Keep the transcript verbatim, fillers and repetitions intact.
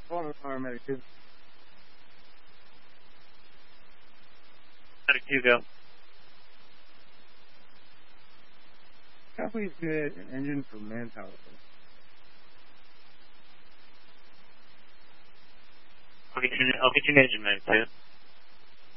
Phone power medic two. Medic two, go. Please get an engine for manpower. I'll get you, I'll get you an engine, medic two.